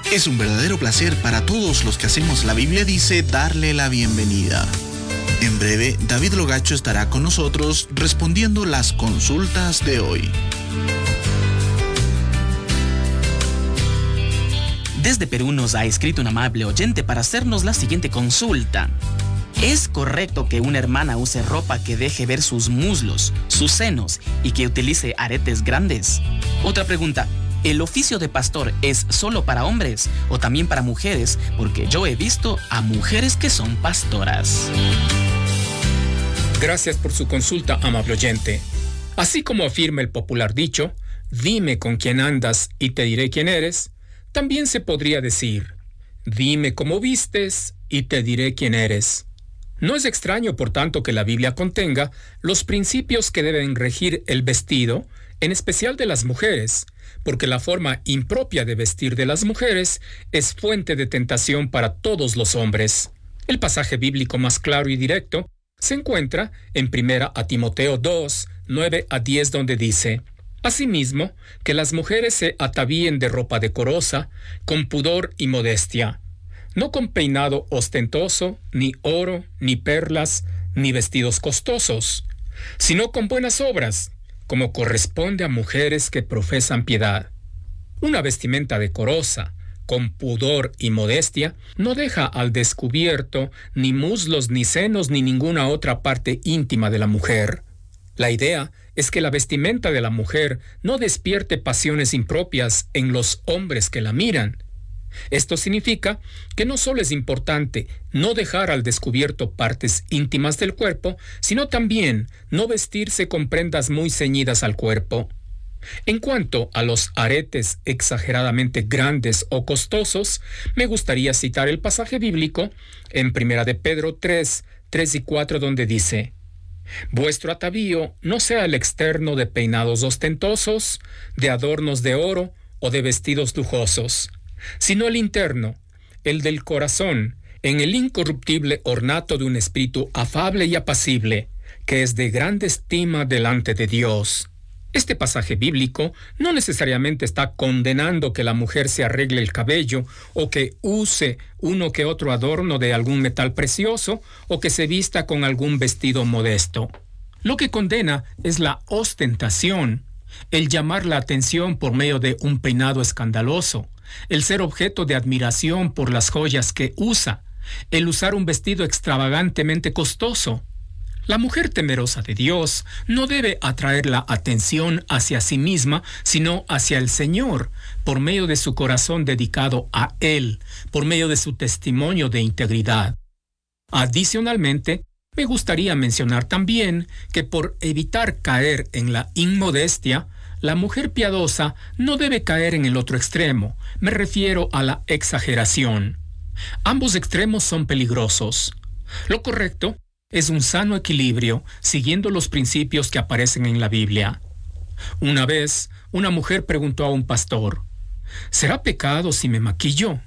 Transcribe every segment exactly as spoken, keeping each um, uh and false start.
Es un verdadero placer para todos los que hacemos La Biblia Dice darle la bienvenida. En breve, David Logacho estará con nosotros respondiendo las consultas de hoy. Desde Perú nos ha escrito un amable oyente para hacernos la siguiente consulta. ¿Es correcto que una hermana use ropa que deje ver sus muslos, sus senos y que utilice aretes grandes? Otra pregunta. ¿El oficio de pastor es solo para hombres o también para mujeres? Porque yo he visto a mujeres que son pastoras. Gracias por su consulta, amable oyente. Así como afirma el popular dicho, dime con quién andas y te diré quién eres, también se podría decir, dime cómo vistes y te diré quién eres. No es extraño, por tanto, que la Biblia contenga los principios que deben regir el vestido, en especial de las mujeres, porque la forma impropia de vestir de las mujeres es fuente de tentación para todos los hombres. El pasaje bíblico más claro y directo se encuentra en primera a Timoteo dos, nueve a diez, donde dice: Asimismo, que las mujeres se atavíen de ropa decorosa, con pudor y modestia, no con peinado ostentoso, ni oro, ni perlas, ni vestidos costosos, sino con buenas obras, como corresponde a mujeres que profesan piedad. Una vestimenta decorosa, con pudor y modestia, no deja al descubierto ni muslos, ni senos, ni ninguna otra parte íntima de la mujer. La idea es que la vestimenta de la mujer no despierte pasiones impropias en los hombres que la miran. Esto significa que no solo es importante no dejar al descubierto partes íntimas del cuerpo, sino también no vestirse con prendas muy ceñidas al cuerpo. En cuanto a los aretes exageradamente grandes o costosos, me gustaría citar el pasaje bíblico en primera de Pedro tres, tres y cuatro, donde dice: Vuestro atavío no sea el externo de peinados ostentosos, de adornos de oro o de vestidos lujosos, sino el interno, el del corazón, en el incorruptible ornato de un espíritu afable y apacible, que es de grande estima delante de Dios. Este pasaje bíblico no necesariamente está condenando que la mujer se arregle el cabello o que use uno que otro adorno de algún metal precioso o que se vista con algún vestido modesto. Lo que condena es la ostentación, el llamar la atención por medio de un peinado escandaloso, el ser objeto de admiración por las joyas que usa, el usar un vestido extravagantemente costoso. La mujer temerosa de Dios no debe atraer la atención hacia sí misma, sino hacia el Señor, por medio de su corazón dedicado a Él, por medio de su testimonio de integridad. Adicionalmente, me gustaría mencionar también que por evitar caer en la inmodestia, la mujer piadosa no debe caer en el otro extremo, me refiero a la exageración. Ambos extremos son peligrosos. Lo correcto es un sano equilibrio, siguiendo los principios que aparecen en la Biblia. Una vez, una mujer preguntó a un pastor: ¿será pecado si me maquillo?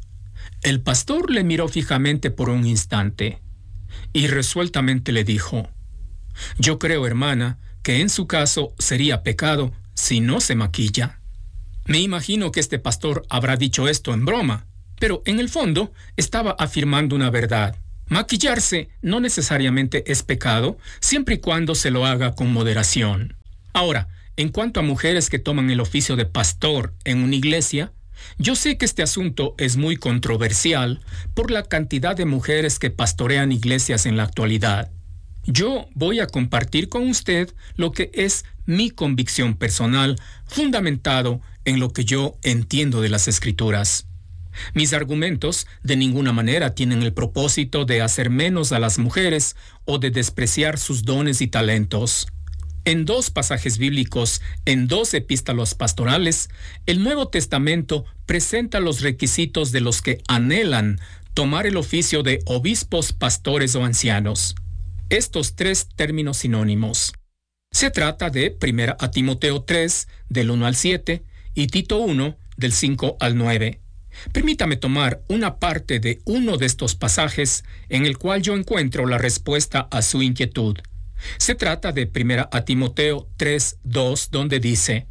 El pastor le miró fijamente por un instante y resueltamente le dijo: yo creo, hermana, que en su caso sería pecado si no se maquilla. Me imagino que este pastor habrá dicho esto en broma, pero en el fondo estaba afirmando una verdad. Maquillarse no necesariamente es pecado, siempre y cuando se lo haga con moderación. Ahora, en cuanto a mujeres que toman el oficio de pastor en una iglesia, yo sé que este asunto es muy controversial por la cantidad de mujeres que pastorean iglesias en la actualidad. Yo voy a compartir con usted lo que es mi convicción personal, fundamentado en lo que yo entiendo de las Escrituras. Mis argumentos de ninguna manera tienen el propósito de hacer menos a las mujeres o de despreciar sus dones y talentos. En dos pasajes bíblicos, en dos epístolas pastorales, el Nuevo Testamento presenta los requisitos de los que anhelan tomar el oficio de obispos, pastores o ancianos. Estos tres términos sinónimos. Se trata de primera a Timoteo tres, del uno al siete, y Tito uno, del cinco al nueve. Permítame tomar una parte de uno de estos pasajes en el cual yo encuentro la respuesta a su inquietud. Se trata de primera a Timoteo tres, dos, donde dice: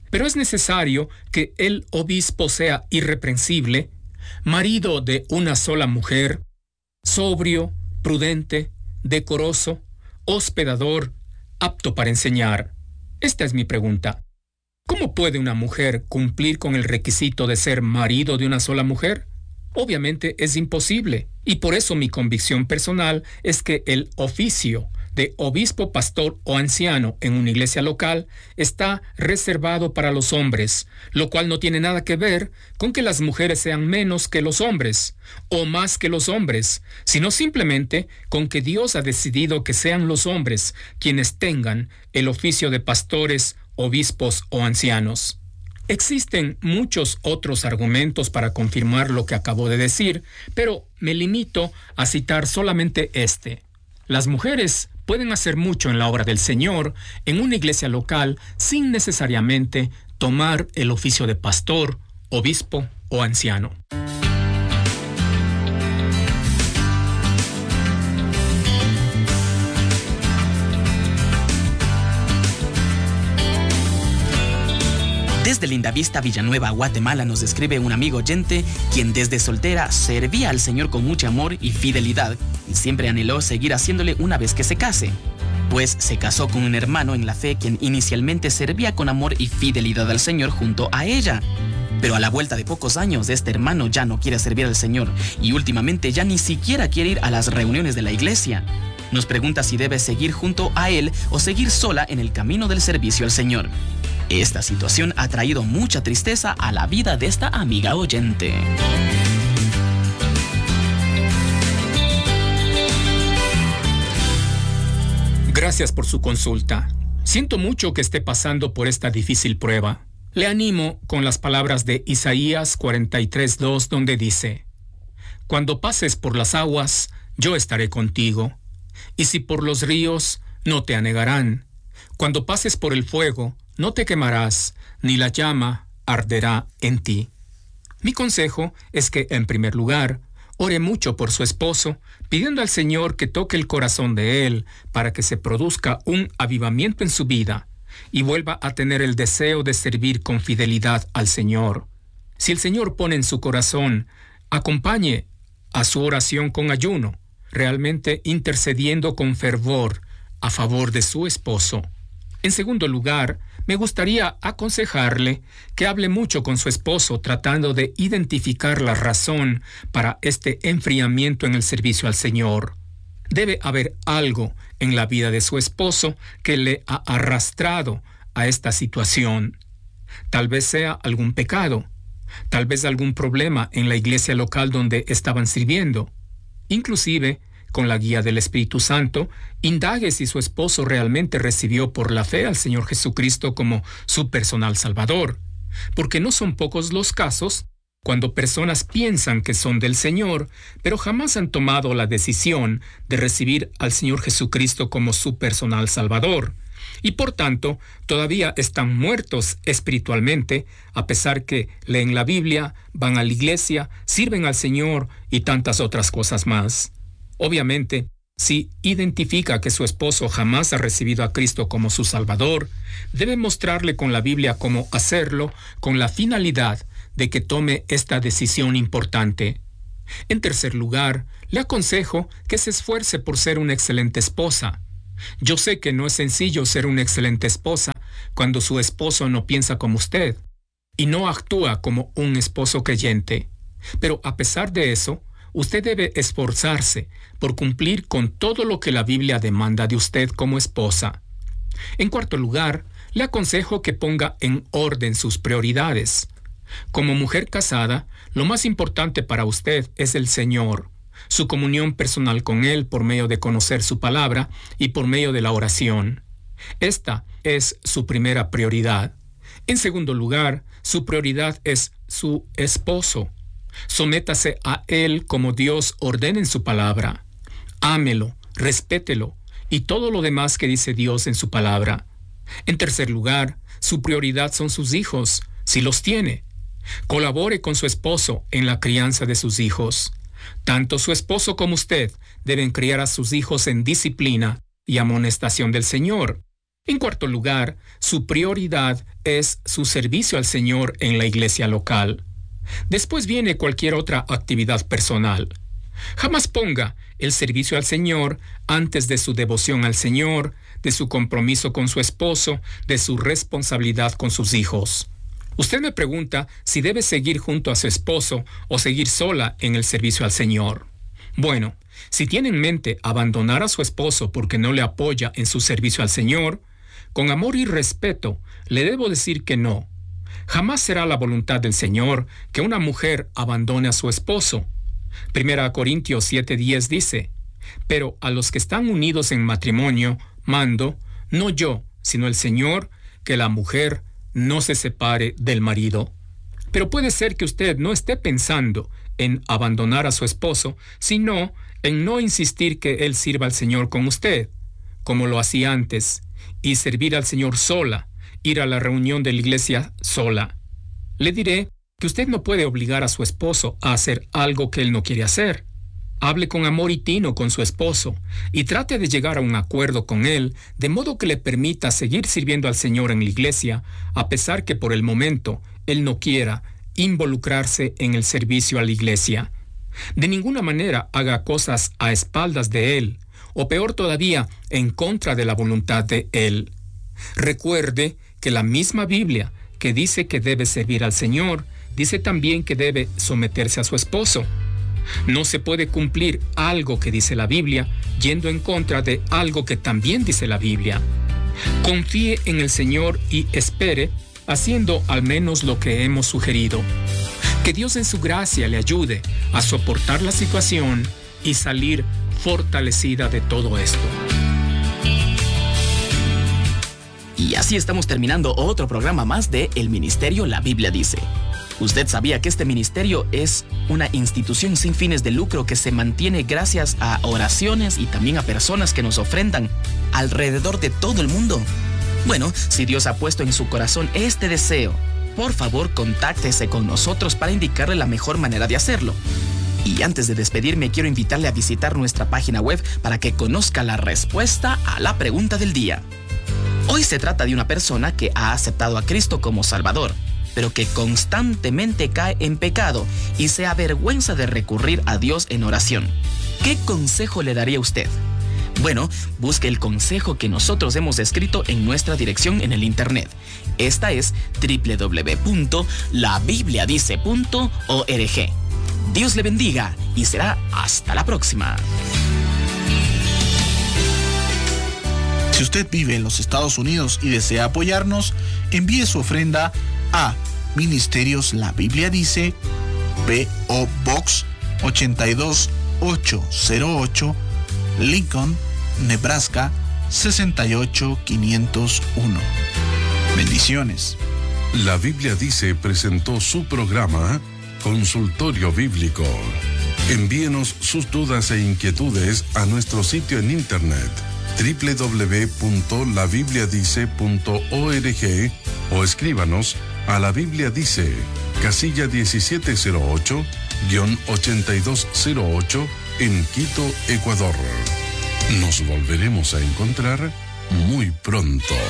Pero es necesario que el obispo sea irreprensible, marido de una sola mujer, sobrio, prudente, decoroso, hospedador, apto para enseñar. Esta es mi pregunta. ¿Cómo puede una mujer cumplir con el requisito de ser marido de una sola mujer? Obviamente es imposible, y por eso mi convicción personal es que el oficio de obispo, pastor o anciano en una iglesia local está reservado para los hombres, lo cual no tiene nada que ver con que las mujeres sean menos que los hombres o más que los hombres, sino simplemente con que Dios ha decidido que sean los hombres quienes tengan el oficio de pastores, obispos o ancianos. Existen muchos otros argumentos para confirmar lo que acabo de decir, pero me limito a citar solamente este. Las mujeres pueden hacer mucho en la obra del Señor en una iglesia local sin necesariamente tomar el oficio de pastor, obispo o anciano. Desde Lindavista, Villanueva, Guatemala, nos escribe un amigo oyente quien desde soltera servía al Señor con mucho amor y fidelidad y siempre anheló seguir haciéndole una vez que se case, pues se casó con un hermano en la fe quien inicialmente servía con amor y fidelidad al Señor junto a ella. Pero a la vuelta de pocos años, este hermano ya no quiere servir al Señor y últimamente ya ni siquiera quiere ir a las reuniones de la iglesia. Nos pregunta si debe seguir junto a él o seguir sola en el camino del servicio al Señor. Esta situación ha traído mucha tristeza a la vida de esta amiga oyente. Gracias por su consulta. Siento mucho que esté pasando por esta difícil prueba. Le animo con las palabras de Isaías cuarenta y tres dos, donde dice: Cuando pases por las aguas, yo estaré contigo, y si por los ríos, no te anegarán. Cuando pases por el fuego, no te quemarás, ni la llama arderá en ti. Mi consejo es que, en primer lugar, ore mucho por su esposo, pidiendo al Señor que toque el corazón de él para que se produzca un avivamiento en su vida y vuelva a tener el deseo de servir con fidelidad al Señor. Si el Señor pone en su corazón, acompañe a su oración con ayuno, realmente intercediendo con fervor a favor de su esposo. En segundo lugar, me gustaría aconsejarle que hable mucho con su esposo tratando de identificar la razón para este enfriamiento en el servicio al Señor. Debe haber algo en la vida de su esposo que le ha arrastrado a esta situación. Tal vez sea algún pecado, tal vez algún problema en la iglesia local donde estaban sirviendo. Inclusive, con la guía del Espíritu Santo, indague si su esposo realmente recibió por la fe al Señor Jesucristo como su personal Salvador, porque no son pocos los casos cuando personas piensan que son del Señor, pero jamás han tomado la decisión de recibir al Señor Jesucristo como su personal Salvador, y por tanto todavía están muertos espiritualmente, a pesar que leen la Biblia, van a la iglesia, sirven al Señor y tantas otras cosas más. Obviamente, si identifica que su esposo jamás ha recibido a Cristo como su Salvador, debe mostrarle con la Biblia cómo hacerlo con la finalidad de que tome esta decisión importante. En tercer lugar, le aconsejo que se esfuerce por ser una excelente esposa. Yo sé que no es sencillo ser una excelente esposa cuando su esposo no piensa como usted y no actúa como un esposo creyente, pero a pesar de eso, usted debe esforzarse por cumplir con todo lo que la Biblia demanda de usted como esposa. En cuarto lugar, le aconsejo que ponga en orden sus prioridades. Como mujer casada, lo más importante para usted es el Señor, su comunión personal con Él por medio de conocer su palabra y por medio de la oración. Esta es su primera prioridad. En segundo lugar, su prioridad es su esposo. Sométase a él como Dios ordena en su palabra. Ámelo, respételo y todo lo demás que dice Dios en su palabra. En tercer lugar, su prioridad son sus hijos, si los tiene. Colabore con su esposo en la crianza de sus hijos. Tanto su esposo como usted deben criar a sus hijos en disciplina y amonestación del Señor. En cuarto lugar, su prioridad es su servicio al Señor en la iglesia local. Después viene cualquier otra actividad personal. Jamás ponga el servicio al Señor antes de su devoción al Señor, de su compromiso con su esposo, de su responsabilidad con sus hijos. Usted me pregunta si debe seguir junto a su esposo o seguir sola en el servicio al Señor. Bueno, si tiene en mente abandonar a su esposo porque no le apoya en su servicio al Señor, con amor y respeto le debo decir que no. Jamás será la voluntad del Señor que una mujer abandone a su esposo. Primera Corintios siete diez dice: pero a los que están unidos en matrimonio, mando, no yo, sino el Señor, que la mujer no se separe del marido. Pero puede ser que usted no esté pensando en abandonar a su esposo, sino en no insistir que él sirva al Señor con usted, como lo hacía antes, y servir al Señor sola, ir a la reunión de la iglesia sola. Le diré que usted no puede obligar a su esposo a hacer algo que él no quiere hacer. Hable con amor y tino con su esposo y trate de llegar a un acuerdo con él, de modo que le permita seguir sirviendo al Señor en la iglesia, a pesar que por el momento él no quiera involucrarse en el servicio a la iglesia. De ninguna manera haga cosas a espaldas de él, o peor todavía, en contra de la voluntad de él. Recuerde que la misma Biblia que dice que debe servir al Señor, dice también que debe someterse a su esposo. No se puede cumplir algo que dice la Biblia yendo en contra de algo que también dice la Biblia. Confíe en el Señor y espere, haciendo al menos lo que hemos sugerido. Que Dios en su gracia le ayude a soportar la situación y salir fortalecida de todo esto. Y así estamos terminando otro programa más de El Ministerio La Biblia Dice. ¿Usted sabía que este ministerio es una institución sin fines de lucro que se mantiene gracias a oraciones y también a personas que nos ofrendan alrededor de todo el mundo? Bueno, si Dios ha puesto en su corazón este deseo, por favor contáctese con nosotros para indicarle la mejor manera de hacerlo. Y antes de despedirme, quiero invitarle a visitar nuestra página web para que conozca la respuesta a la pregunta del día. Hoy se trata de una persona que ha aceptado a Cristo como Salvador, pero que constantemente cae en pecado y se avergüenza de recurrir a Dios en oración. ¿Qué consejo le daría usted? Bueno, busque el consejo que nosotros hemos escrito en nuestra dirección en el internet. Esta es doble u doble u doble u punto la biblia dice punto org. Dios le bendiga y será hasta la próxima. Si usted vive en los Estados Unidos y desea apoyarnos, envíe su ofrenda a Ministerios La Biblia Dice, P O Box ochenta y dos mil ochocientos ocho, Lincoln, Nebraska sesenta y ocho mil quinientos uno. Bendiciones. La Biblia Dice presentó su programa Consultorio Bíblico. Envíenos sus dudas e inquietudes a nuestro sitio en internet doble u doble u doble u punto la biblia dice punto org o escríbanos a La Biblia Dice, casilla diecisiete cero ocho, ochenta y dos cero ocho en Quito, Ecuador. Nos volveremos a encontrar muy pronto.